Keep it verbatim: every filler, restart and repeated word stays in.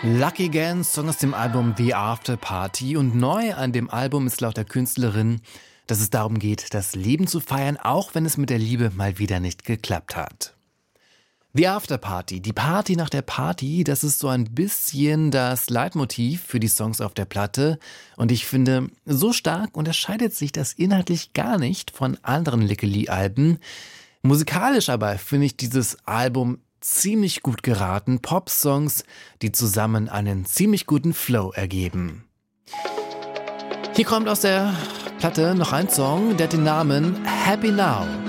Lucky Again, Song aus dem Album The After Party, und neu an dem Album ist laut der Künstlerin, dass es darum geht, das Leben zu feiern, auch wenn es mit der Liebe mal wieder nicht geklappt hat. The After Party, die Party nach der Party, das ist so ein bisschen das Leitmotiv für die Songs auf der Platte, und ich finde, so stark unterscheidet sich das inhaltlich gar nicht von anderen Lickli Lee-Alben. Musikalisch aber finde ich dieses Album ziemlich gut geraten, Pop-Songs, die zusammen einen ziemlich guten Flow ergeben. Hier kommt aus der Platte noch ein Song, der hat den Namen Happy Now.